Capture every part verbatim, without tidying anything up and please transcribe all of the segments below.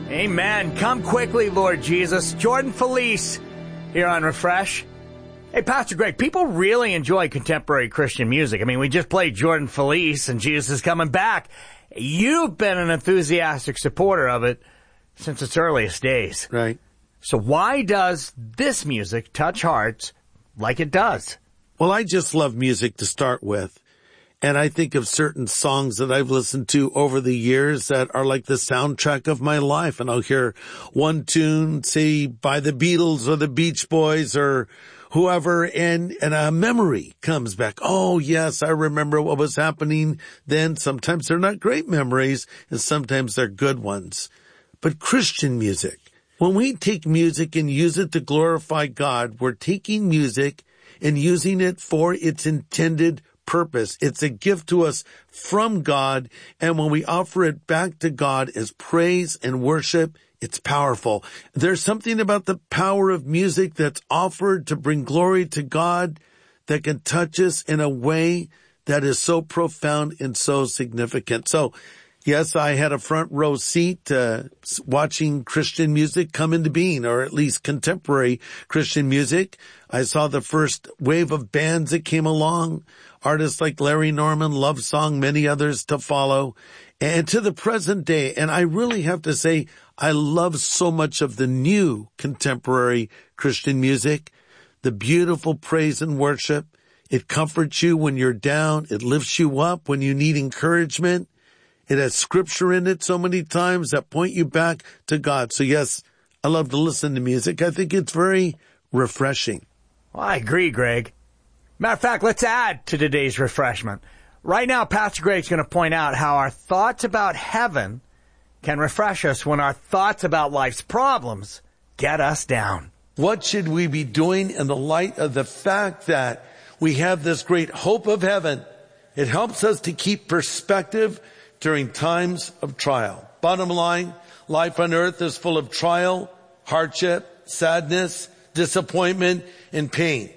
Amen. Come quickly, Lord Jesus. Jordan Felice here on Refresh. Hey, Pastor Greg, people really enjoy contemporary Christian music. I mean, we just played Jordan Felice and Jesus is Coming Back. You've been an enthusiastic supporter of it since its earliest days. Right. So why does this music touch hearts like it does? Well, I just love music to start with. And I think of certain songs that I've listened to over the years that are like the soundtrack of my life. And I'll hear one tune, say, by the Beatles or the Beach Boys or whoever, and, and a memory comes back. Oh, yes, I remember what was happening then. Sometimes they're not great memories, and sometimes they're good ones. But Christian music, when we take music and use it to glorify God, we're taking music and using it for its intended purpose. It's a gift to us from God, and when we offer it back to God as praise and worship, it's powerful. There's something about the power of music that's offered to bring glory to God that can touch us in a way that is so profound and so significant. So, yes, I had a front row seat uh, watching Christian music come into being, or at least contemporary Christian music. I saw the first wave of bands that came along, artists like Larry Norman, Love Song, many others to follow, and to the present day. And I really have to say, I love so much of the new contemporary Christian music, the beautiful praise and worship. It comforts you when you're down. It lifts you up when you need encouragement. It has scripture in it so many times that point you back to God. So yes, I love to listen to music. I think it's very refreshing. Well, I agree, Greg. Matter of fact, let's add to today's refreshment. Right now, Pastor Greg's going to point out how our thoughts about heaven can refresh us when our thoughts about life's problems get us down. What should we be doing in the light of the fact that we have this great hope of heaven? It helps us to keep perspective during times of trial. Bottom line, life on earth is full of trial, hardship, sadness, disappointment, and pain.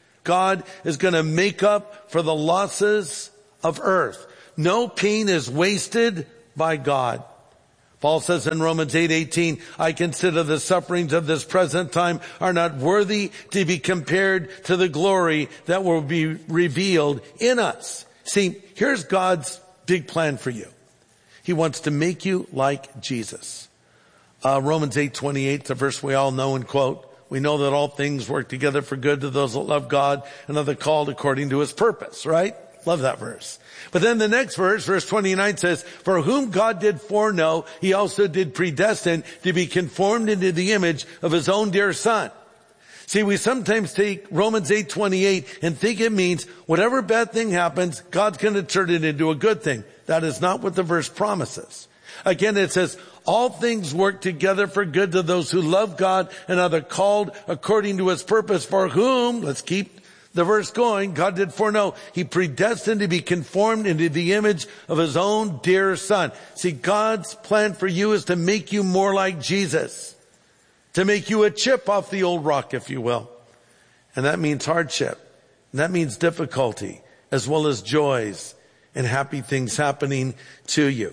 God is going to make up for the losses of earth. No pain is wasted by God. Paul says in Romans eight eighteen, I consider the sufferings of this present time are not worthy to be compared to the glory that will be revealed in us. See, here's God's big plan for you. He wants to make you like Jesus. Uh, Romans eight twenty-eight, the verse we all know and quote. We know that all things work together for good to those that love God and are the called according to his purpose, right? Love that verse. But then the next verse, verse twenty-nine says, for whom God did foreknow, he also did predestine to be conformed into the image of his own dear son. See, we sometimes take Romans eight twenty-eight and think it means whatever bad thing happens, God's going to turn it into a good thing. That is not what the verse promises. Again, it says, all things work together for good to those who love God and are the called according to his purpose, for whom, let's keep the verse going, God did foreknow. He predestined to be conformed into the image of his own dear son. See, God's plan for you is to make you more like Jesus, to make you a chip off the old rock, if you will. And that means hardship. And that means difficulty, as well as joys and happy things happening to you.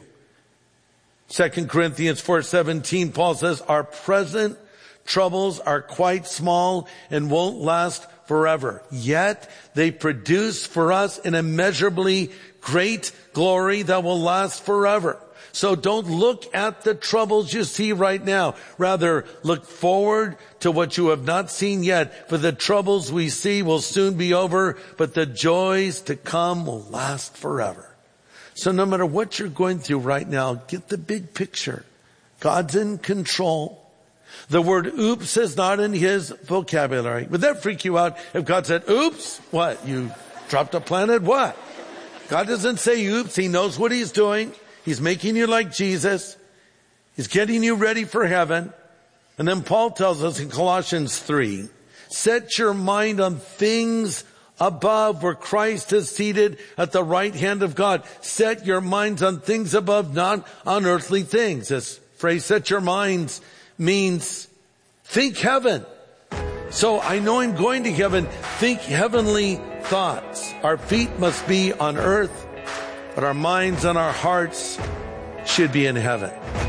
Second Corinthians four seventeen, Paul says, our present troubles are quite small and won't last forever. Yet they produce for us an immeasurably great glory that will last forever. So don't look at the troubles you see right now. Rather, look forward to what you have not seen yet. For the troubles we see will soon be over, but the joys to come will last forever. So no matter what you're going through right now, get the big picture. God's in control. The word oops is not in his vocabulary. Would that freak you out if God said, oops? What? You dropped a planet? What? God doesn't say oops. He knows what he's doing. He's making you like Jesus. He's getting you ready for heaven. And then Paul tells us in Colossians three, set your mind on things above where Christ is seated at the right hand of God. Set your minds on things above, not on earthly things. This phrase, set your minds, means think heaven. So I know I'm going to heaven. Think heavenly thoughts. Our feet must be on earth, but our minds and our hearts should be in heaven.